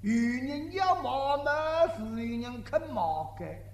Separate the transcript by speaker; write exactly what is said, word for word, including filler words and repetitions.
Speaker 1: 有人要马呢，是有人肯马的。